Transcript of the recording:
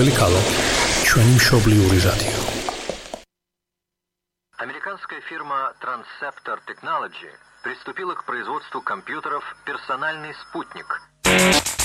პირველი ქალაქი, ჩვენი მშობლიური რადიო. Американская фирма Transceptor Technology приступила к производству компьютеров «Персональный спутник»,